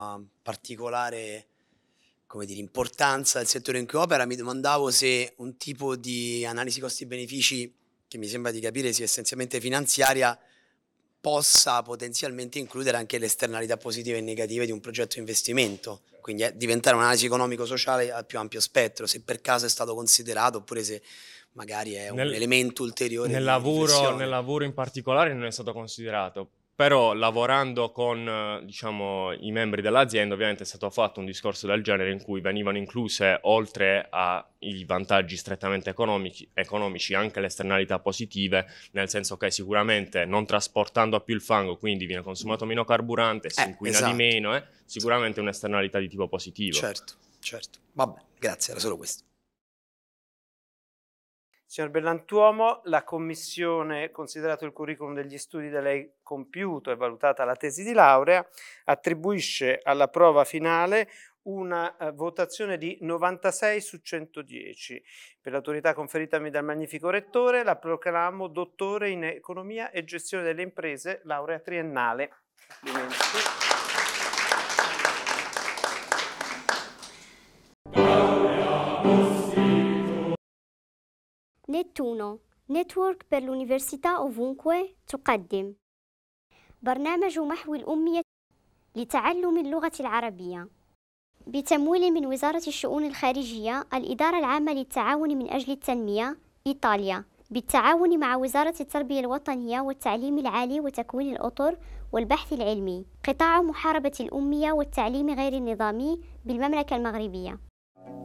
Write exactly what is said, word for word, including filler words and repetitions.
particolare, come dire, importanza del settore in cui opera, mi domandavo se un tipo di analisi costi-benefici, che mi sembra di capire sia essenzialmente finanziaria, possa potenzialmente includere anche le esternalità positive e negative di un progetto di investimento, quindi è diventare un'analisi economico-sociale a più ampio spettro, se per caso è stato considerato oppure se magari è un Nel, elemento ulteriore nel di lavoro, nel riflessione. lavoro in particolare non è stato considerato, però lavorando con eh, diciamo, i membri dell'azienda ovviamente è stato fatto un discorso del genere in cui venivano incluse, oltre ai vantaggi strettamente economici, economici, anche le esternalità positive, nel senso che sicuramente non trasportando più il fango, quindi viene consumato meno carburante, si Eh, inquina di esatto. meno, eh, sicuramente è un'esternalità di tipo positivo. Certo, certo. Vabbè, grazie, era solo questo. Signor Bellantuomo, la Commissione, considerato il curriculum degli studi da lei compiuto e valutata la tesi di laurea, attribuisce alla prova finale una uh, votazione di novantasei su centodieci. Per l'autorità conferitami dal magnifico rettore, la proclamo dottore in economia e gestione delle imprese, laurea triennale. Complimenti. نتونو نتورك per l'Università ovunque تقدم برنامج محو الأمية لتعلم اللغة العربية بتمويل من وزارة الشؤون الخارجية، الإدارة العامة للتعاون من أجل التنمية، إيطاليا، بالتعاون مع وزارة التربية الوطنية والتعليم العالي وتكوين الأطر والبحث العلمي، قطاع محاربة الأمية والتعليم غير النظامي بالمملكة المغربية.